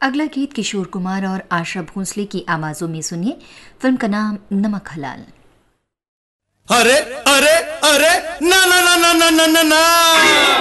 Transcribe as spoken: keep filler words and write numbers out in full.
अगला गीत किशोर कुमार और आशा भोसले की आवाजों में सुनिए। फिल्म का नाम नमक हलाल। अरे अरे अरे ना ना ना ना ना ना ना